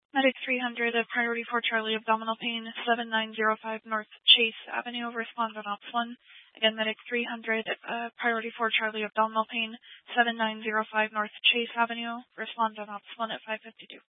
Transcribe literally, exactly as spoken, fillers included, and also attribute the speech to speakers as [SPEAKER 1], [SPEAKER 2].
[SPEAKER 1] Medic three hundred of Priority four Charlie Abdominal Pain, seven nine zero five North Chase Avenue, respond on Ops one. Again, Medic three hundred, uh, Priority four Charlie Abdominal Pain, seven nine zero five North Chase Avenue, respond on Ops one at five fifty-two.